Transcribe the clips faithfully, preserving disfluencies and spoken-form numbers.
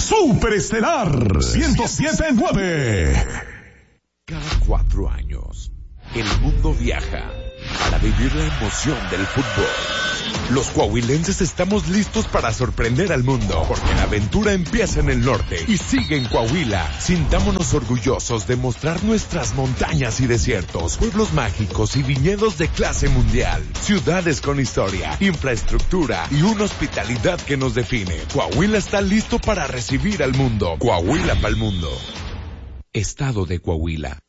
Superestelar ciento siete punto nueve. Cada cuatro años, el mundo viaja para vivir la emoción del fútbol. Los coahuilenses estamos listos para sorprender al mundo, porque la aventura empieza en el norte y sigue en Coahuila. Sintámonos orgullosos de mostrar nuestras montañas y desiertos, pueblos mágicos y viñedos de clase mundial, ciudades con historia, infraestructura y una hospitalidad que nos define. Coahuila está listo para recibir al mundo. Coahuila para el mundo. Estado de Coahuila.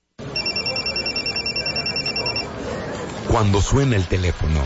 Cuando suena el teléfono,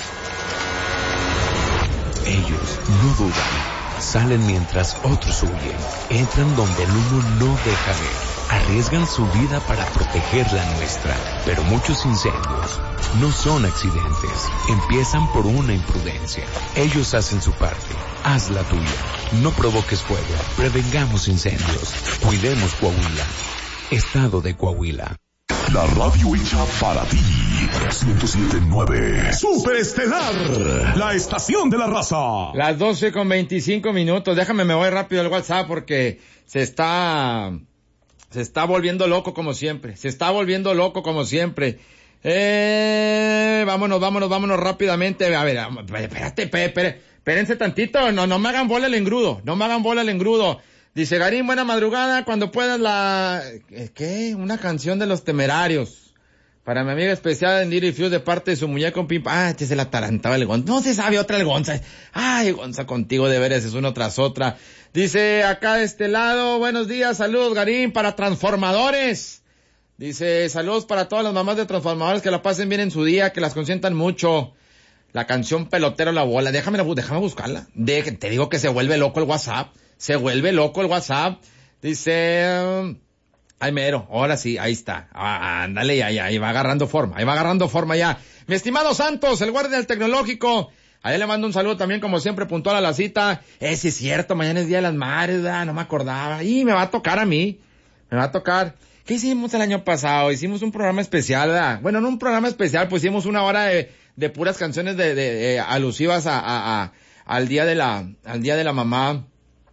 ellos no dudan, salen mientras otros huyen, entran donde el humo no deja ver, arriesgan su vida para proteger la nuestra. Pero muchos incendios no son accidentes, empiezan por una imprudencia. Ellos hacen su parte, haz la tuya. No provoques fuego, prevengamos incendios, cuidemos Coahuila. Estado de Coahuila. La radio hecha para ti. ciento siete punto nueve. Superestelar, la estación de la raza. Las doce con veinticinco minutos. Déjame, me voy rápido al WhatsApp porque se está, se está volviendo loco como siempre. Se está volviendo loco como siempre. Eh, vámonos, vámonos, vámonos rápidamente. A ver, espérate, espérate, espérense tantito. No, no me hagan bola el engrudo. No me hagan bola el engrudo. Dice Garín, buena madrugada, cuando puedas la... ¿Qué? Una canción de Los Temerarios. Para mi amiga especial en Little Fuse de parte de su muñeco Pimpa. Ah, este se la atarantaba el Gonza. No se sabe otra el Gonza. Ay, Gonza, contigo de veras es uno tras otra. Dice acá de este lado, buenos días, saludos Garín para Transformadores. Dice, saludos para todas las mamás de Transformadores, que la pasen bien en su día, que las consientan mucho. La canción Pelotero la bola. Déjame, déjame buscarla. De, te digo que se vuelve loco el WhatsApp. Se vuelve loco el WhatsApp. Dice, ay mero, ahora sí, ahí está. Ah, ándale, ya, ya, ahí va agarrando forma, ahí va agarrando forma ya. Mi estimado Santos, el guardia del tecnológico. Ahí le mando un saludo también, como siempre, puntual a la cita. Eh, sí es cierto, mañana es Día de las Madres, ¿verdad? No me acordaba. Y me va a tocar a mí. Me va a tocar. ¿Qué hicimos el año pasado? Hicimos un programa especial, ¿verdad? Bueno, no un programa especial, pues hicimos una hora de, de puras canciones de, de, de alusivas a, a, a, al día de la, al día de la mamá.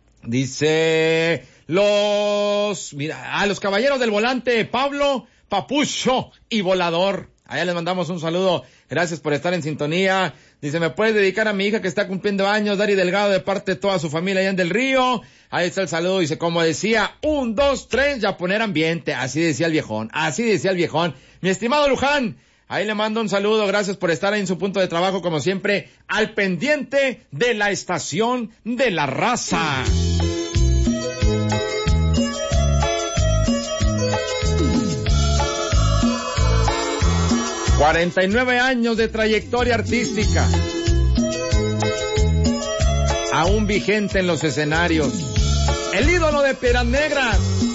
Dice, los, mira, a los caballeros del volante, Pablo, Papucho y Volador. Allá les mandamos un saludo. Gracias por estar en sintonía. Dice, ¿me puedes dedicar a mi hija que está cumpliendo años, Dari Delgado, de parte de toda su familia allá en Del Río? Ahí está el saludo. Dice, como decía, un, dos, tres, ya poner ambiente. Así decía el viejón. Así decía el viejón. Mi estimado Luján, ahí le mando un saludo. Gracias por estar ahí en su punto de trabajo, como siempre, al pendiente de la estación de la raza. cuarenta y nueve años de trayectoria artística, aún vigente en los escenarios, el ídolo de Piedras Negras,